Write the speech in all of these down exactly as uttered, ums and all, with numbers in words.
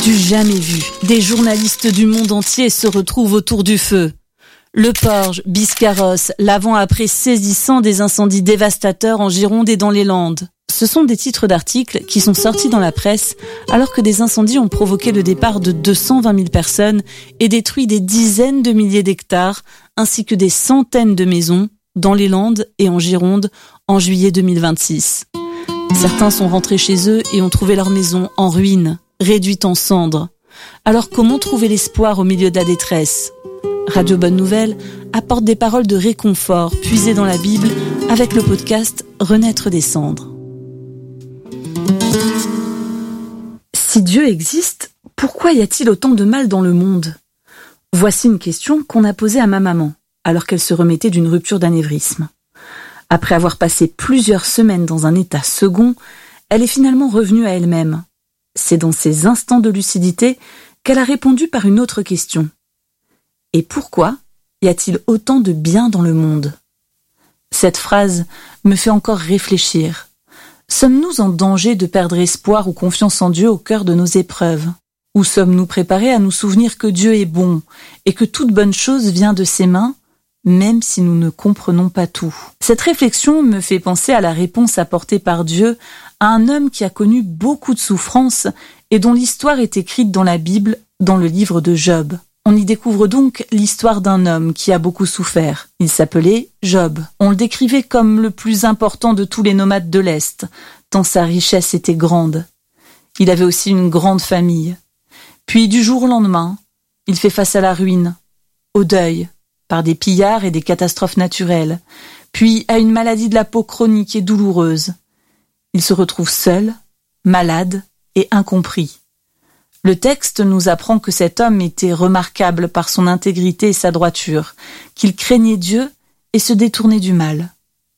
Du jamais vu, des journalistes du monde entier se retrouvent autour du feu. Le Porge, Biscarrosse, l'avant-après saisissant des incendies dévastateurs en Gironde et dans les Landes. Ce sont des titres d'articles qui sont sortis dans la presse alors que des incendies ont provoqué le départ de deux cent vingt mille personnes et détruit des dizaines de milliers d'hectares ainsi que des centaines de maisons dans les Landes et en Gironde en juillet deux mille vingt-six. Certains sont rentrés chez eux et ont trouvé leur maison en ruine, réduite en cendres. Alors comment trouver l'espoir au milieu de la détresse ? Radio Bonne Nouvelle apporte des paroles de réconfort puisées dans la Bible avec le podcast Renaître des cendres. Si Dieu existe, pourquoi y a-t-il autant de mal dans le monde ? Voici une question qu'on a posée à ma maman, alors qu'elle se remettait d'une rupture d'anévrisme. Après avoir passé plusieurs semaines dans un état second, elle est finalement revenue à elle-même. C'est dans ces instants de lucidité qu'elle a répondu par une autre question. Et pourquoi y a-t-il autant de bien dans le monde ? Cette phrase me fait encore réfléchir. Sommes-nous en danger de perdre espoir ou confiance en Dieu au cœur de nos épreuves ? Ou sommes-nous préparés à nous souvenir que Dieu est bon et que toute bonne chose vient de ses mains, même si nous ne comprenons pas tout ? Cette réflexion me fait penser à la réponse apportée par Dieu à un homme qui a connu beaucoup de souffrances et dont l'histoire est écrite dans la Bible, dans le livre de Job. On y découvre donc l'histoire d'un homme qui a beaucoup souffert. Il s'appelait Job. On le décrivait comme le plus important de tous les nomades de l'Est, tant sa richesse était grande. Il avait aussi une grande famille. Puis du jour au lendemain, il fait face à la ruine, au deuil, par des pillards et des catastrophes naturelles, puis à une maladie de la peau chronique et douloureuse. Il se retrouve seul, malade et incompris. Le texte nous apprend que cet homme était remarquable par son intégrité et sa droiture, qu'il craignait Dieu et se détournait du mal.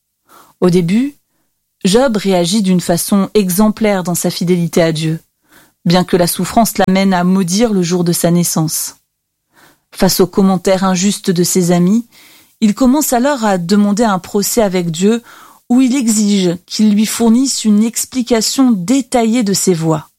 Au début, Job réagit d'une façon exemplaire dans sa fidélité à Dieu, bien que la souffrance l'amène à maudire le jour de sa naissance. Face aux commentaires injustes de ses amis, il commence alors à demander un procès avec Dieu où il exige qu'il lui fournisse une explication détaillée de ses voies.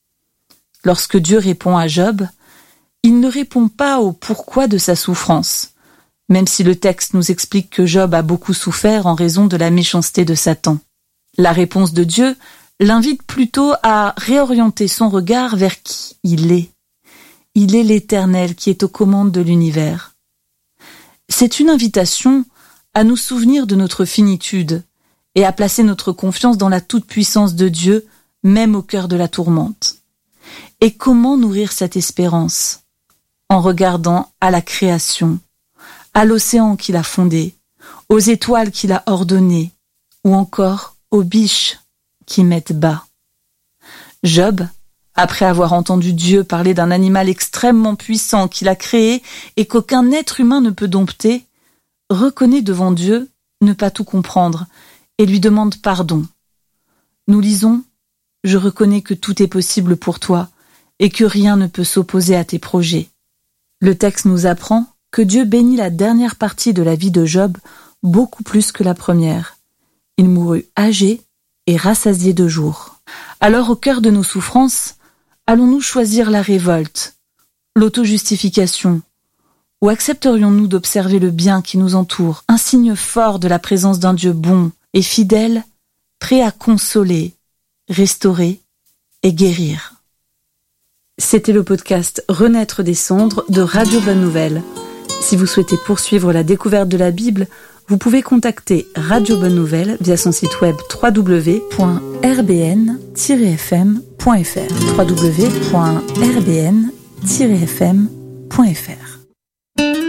Lorsque Dieu répond à Job, il ne répond pas au pourquoi de sa souffrance, même si le texte nous explique que Job a beaucoup souffert en raison de la méchanceté de Satan. La réponse de Dieu l'invite plutôt à réorienter son regard vers qui il est. Il est l'Éternel qui est aux commandes de l'univers. C'est une invitation à nous souvenir de notre finitude et à placer notre confiance dans la toute-puissance de Dieu, même au cœur de la tourmente. Et comment nourrir cette espérance ? En regardant à la création, à l'océan qu'il a fondé, aux étoiles qu'il a ordonnées, ou encore aux biches qui mettent bas. Job, après avoir entendu Dieu parler d'un animal extrêmement puissant qu'il a créé et qu'aucun être humain ne peut dompter, reconnaît devant Dieu ne pas tout comprendre et lui demande pardon. Nous lisons « Je reconnais que tout est possible pour toi et que rien ne peut s'opposer à tes projets. » Le texte nous apprend que Dieu bénit la dernière partie de la vie de Job beaucoup plus que la première. Il mourut âgé et rassasié de jours. Alors au cœur de nos souffrances, allons-nous choisir la révolte, l'auto-justification, ou accepterions-nous d'observer le bien qui nous entoure, un signe fort de la présence d'un Dieu bon et fidèle, prêt à consoler, restaurer et guérir. C'était le podcast Renaître des cendres de Radio Bonne Nouvelle. Si vous souhaitez poursuivre la découverte de la Bible, vous pouvez contacter Radio Bonne Nouvelle via son site web w w w point r b n tiret f m point f r w w w point r b n tiret f m point f r.